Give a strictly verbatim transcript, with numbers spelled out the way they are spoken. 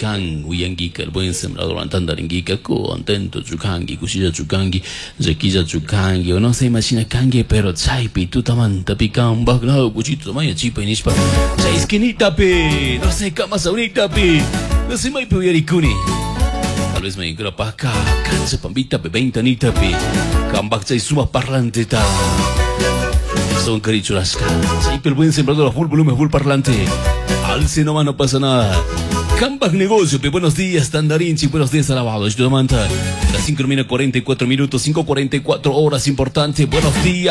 Chukan, Uyangika, el buen sembrador Antandaringika, contento Chukangi, Kushilla Chukangi, Requilla Chukangi, o no se imagina Kangi, pero Chaipi, Tutamanta, Pican, Baglao, Cuchito, Maya Chipa, Nishpa, Chaiskinita, pe, no sé, Kama Saunita, pe, no sé, Mai Puyarikuni. Tal vez me encuentro para acá, cansa pambita, pe, ventanita, pe, Kambak Chai Suma Parlante, ta. Son carichulasca, Chaipi, el buen sembrador a full volumen, full parlante. Alce nomás, no pasa nada. Cambas Negocio, pe, buenos días, Tandarinchi, buenos días, Alabado, Manta. Las cinco cuarenta y cuatro minutos, cinco cuarenta y cuatro horas, importante, buenos días.